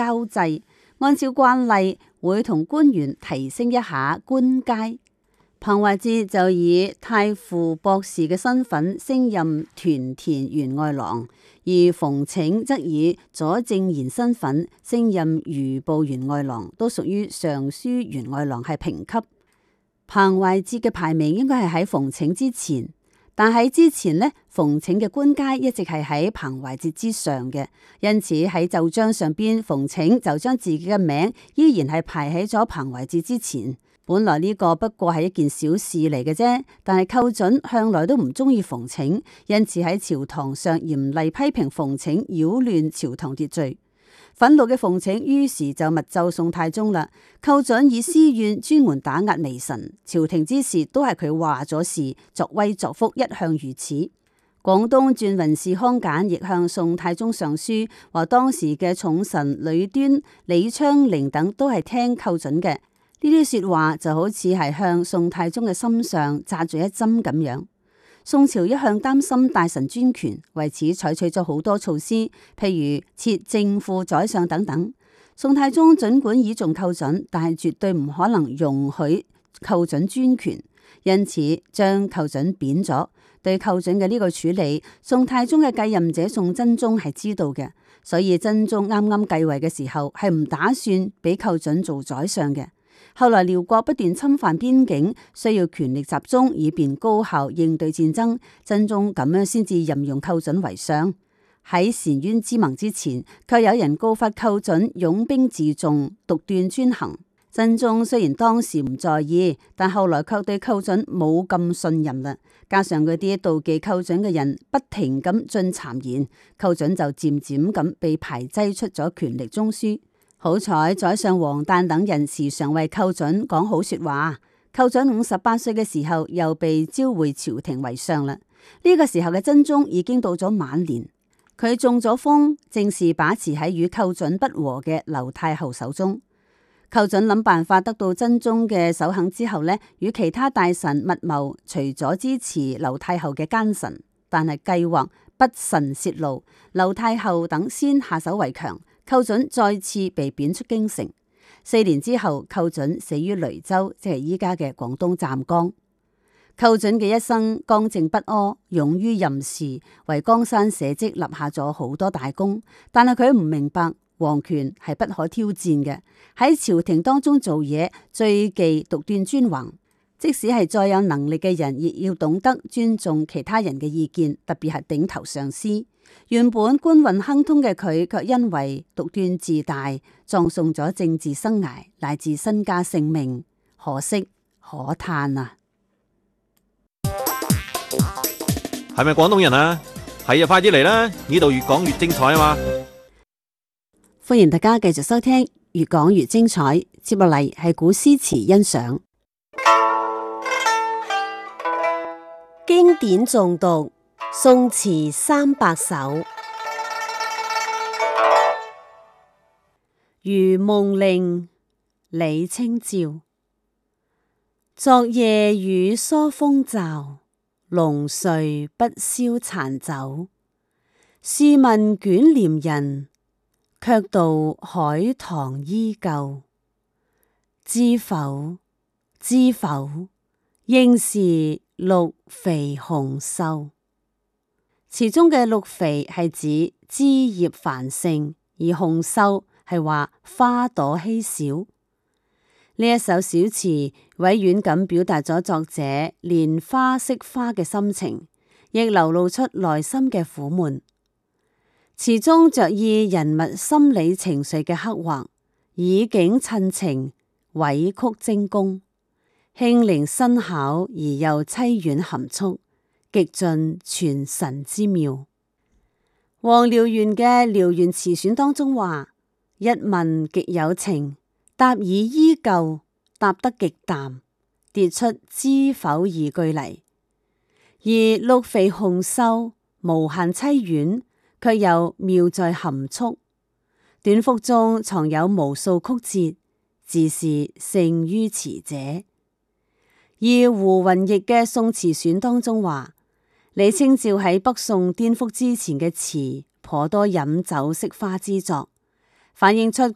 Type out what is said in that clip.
交際，按照慣例會同官員提升一下官階。彭懷哲就以太傅博士嘅身份升任屯田員外郎，而馮請則以左正賢身份升任餘部員外郎，都屬於尚書員外郎，係平級。彭懷哲嘅排名應該係喺馮請之前，但喺之前呢，馮請嘅官階一直係喺彭懷哲之上嘅，因此喺奏章上邊，馮請就將自己嘅名依然係排喺咗彭懷哲之前。本來呢個不過係一件小事嚟嘅啫，但係寇準向來都唔中意馮請，因此喺朝堂上嚴厲批評馮請擾亂朝堂秩序。憤怒嘅馮請於是就密奏宋太宗啦。寇準以私怨專門打壓微臣，朝廷之事都係佢話咗事，作威作福一向如此。廣東轉運使康簡亦向宋太宗上書，話當時嘅重臣呂端、李昌齡等都係聽寇準嘅。呢啲說話就好似係向宋太宗嘅心上扎咗一針咁樣。宋朝一向擔心大臣專權，為此採取咗好多措施，譬如設正副宰相等等。宋太宗盡管倚重寇準，但係絕對唔可能容許寇準專權，因此將寇準貶咗。對寇準嘅呢個處理，宋太宗嘅繼任者宋真宗係知道嘅，所以真宗啱啱繼位嘅時候係唔打算俾寇準做宰相嘅。後來遼國不斷侵犯邊境，需要權力集中以便高效應對戰爭，真宗咁樣先至任用寇準為相。喺澶淵之盟之前，卻有人告發寇準擁兵自重、獨斷專行。真宗雖然當時唔在意，但後來卻對寇準冇咁信任啦。加上嗰啲妒忌寇準嘅人不停咁進讒言，寇準就漸漸咁被排擠出咗權力中樞。好彩宰相王誕等人時常為寇準講好說話。寇準58歲嘅時候又被召回朝廷為相啦。呢個時候嘅真宗已經到咗晚年，佢中咗風，正是把持喺與寇準不和嘅劉太后手中。寇準諗辦法得到真宗嘅首肯之後呢，與其他大臣密謀，除咗支持劉太后嘅奸臣，但係計劃不慎泄露，劉太后等先下手為強。寇準再次被貶出京城。4年之後，寇準死於雷州，即係依家嘅廣東湛江。寇準嘅一生剛正不阿，勇於任事，為江山社稷立下咗好多大功。但係佢唔明白皇權係不可挑戰嘅，喺朝廷當中做嘢最忌獨斷專橫。即使係再有能力嘅人，亦要懂得尊重其他人嘅意見，特別係頂頭上司。原本官運亨通嘅佢，卻因為獨斷自大，葬送咗政治生涯乃至身家性命，可惜可嘆啊！ 係咪廣東人啊？係啊，快啲嚟啦！呢度越講越精彩啊嘛！ 歡迎大家繼續收聽，越講越精彩。接落嚟係古詩詞欣賞，經典誦讀。宋詞300首。如夢令，李清照。昨夜雨疏風驟，濃睡不消殘酒。試問卷簾人，卻道海棠依舊。知否？知否？應是綠肥紅瘦。詞中嘅綠肥係指枝葉繁盛，而紅瘦係話花朵稀少。呢一首小詞委婉咁表達咗作者憐花惜花嘅心情，亦流露出內心嘅苦悶。詞中着意人物心理情緒嘅刻畫，以景襯情，委曲精工，輕靈新巧而又淒婉含蓄，極盡傳神之妙。黃遼源嘅《遼源詞選》當中話：一問極有情，答以依舊，答得極淡，跌出知否二句嚟。而綠肥紅瘦無限淒婉，卻又妙在含蓄。短幅中藏有無數曲折，自是勝於詞者。而胡雲翼嘅《宋詞選》當中話：李清照喺北宋顛覆之前嘅詞頗多飲酒惜花之作，反映出佢